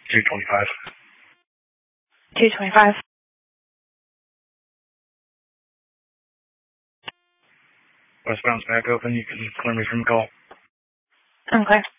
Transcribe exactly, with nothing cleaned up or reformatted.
two twenty-five. two twenty-five. Westbound's back open. You can clear me from the call. Okay.